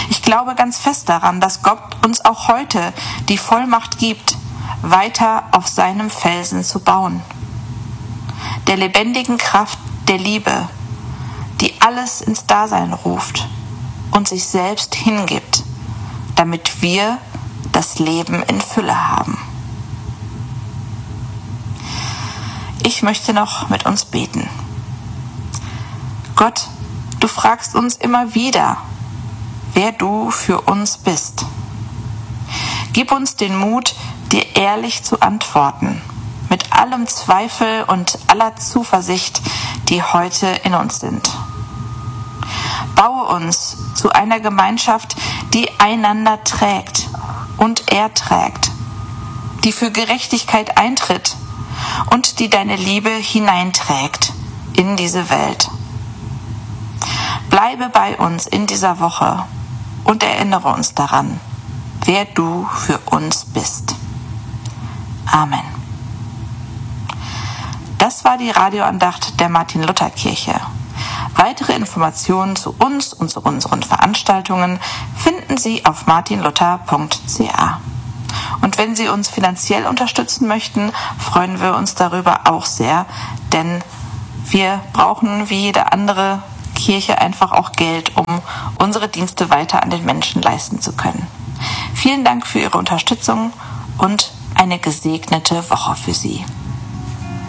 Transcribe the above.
Ich glaube ganz fest daran, dass Gott uns auch heute die Vollmacht gibt, weiter auf seinem Felsen zu bauen. Der lebendigen Kraft der Liebe, die alles ins Dasein ruft und sich selbst hingibt, damit wir das Leben in Fülle haben. Ich möchte noch mit uns beten. Gott, du fragst uns immer wieder, wer du für uns bist. Gib uns den Mut, dir ehrlich zu antworten, mit allem Zweifel und aller Zuversicht, die heute in uns sind. Baue uns zu einer Gemeinschaft, die einander trägt und erträgt, die für Gerechtigkeit eintritt und die deine Liebe hineinträgt in diese Welt. Bleibe bei uns in dieser Woche und erinnere uns daran, wer du für uns bist. Amen. Das war die Radioandacht der Martin-Luther-Kirche. Weitere Informationen zu uns und zu unseren Veranstaltungen finden Sie auf martinluther.ca. Und wenn Sie uns finanziell unterstützen möchten, freuen wir uns darüber auch sehr, denn wir brauchen wie jede andere Kirche einfach auch Geld, um unsere Dienste weiter an den Menschen leisten zu können. Vielen Dank für Ihre Unterstützung und eine gesegnete Woche für Sie.